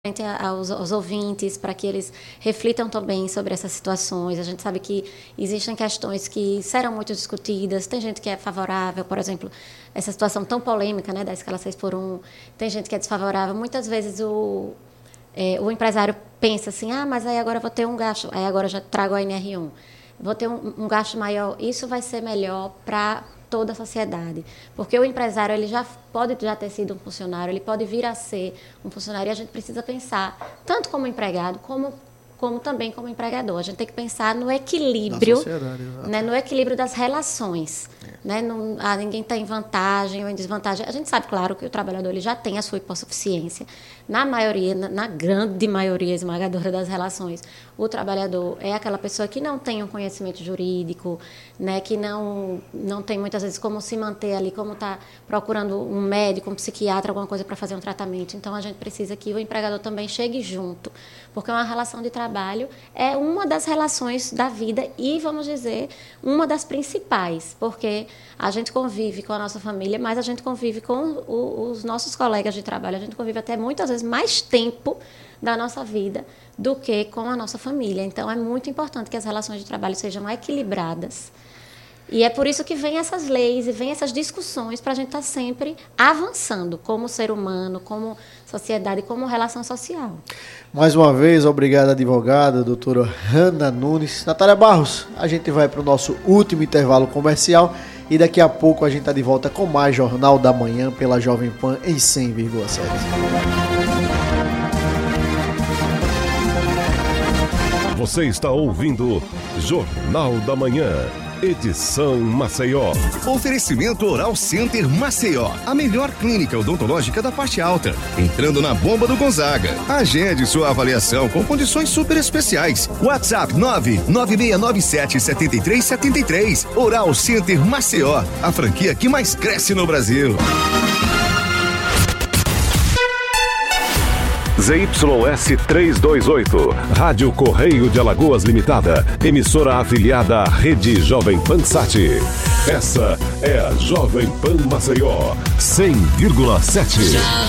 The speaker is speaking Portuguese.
aos ouvintes, para que eles reflitam também sobre essas situações. A gente sabe que existem questões que serão muito discutidas, tem gente que é favorável, por exemplo, essa situação tão polêmica, né, da escala 6x1, tem gente que é desfavorável. Muitas vezes o empresário pensa assim, mas aí agora eu vou ter um gasto, aí agora eu já trago a NR1, vou ter um gasto maior, isso vai ser melhor para toda a sociedade, porque o empresário ele já pode ter sido um funcionário, ele pode vir a ser um funcionário, e a gente precisa pensar tanto como empregado como também como empregador. A gente tem que pensar no equilíbrio, né, no equilíbrio das relações. Né? Ninguém está em vantagem ou em desvantagem. A gente sabe, claro, que o trabalhador ele já tem a sua hipossuficiência. Na maioria, na grande maioria esmagadora das relações, o trabalhador é aquela pessoa que não tem um conhecimento jurídico, né, que não tem muitas vezes como se manter ali, como está procurando um médico, um psiquiatra, alguma coisa para fazer um tratamento. Então, a gente precisa que o empregador também chegue junto, porque uma relação de trabalho é uma das relações da vida e, vamos dizer, uma das principais, porque a gente convive com a nossa família, mas a gente convive com os nossos colegas de trabalho, a gente convive até muitas vezes mais tempo da nossa vida do que com a nossa família. Então, é muito importante que as relações de trabalho sejam equilibradas. E é por isso que vem essas leis e vem essas discussões para a gente estar sempre avançando como ser humano, como sociedade, como relação social. Mais uma vez, obrigado, advogada, doutora Hanna Nunes. Natália Barros, a gente vai para o nosso último intervalo comercial e daqui a pouco a gente está de volta com mais Jornal da Manhã pela Jovem Pan em 100,7. Você está ouvindo Jornal da Manhã, edição Maceió. Oferecimento Oral Center Maceió, a melhor clínica odontológica da parte alta. Entrando na Bomba do Gonzaga. Agende sua avaliação com condições super especiais. WhatsApp 99697-7373. Oral Center Maceió, a franquia que mais cresce no ZYS 328, Rádio Correio de Alagoas Limitada, emissora afiliada à Rede Jovem Pan Sat. Essa é a Jovem Pan Maceió, 100,7.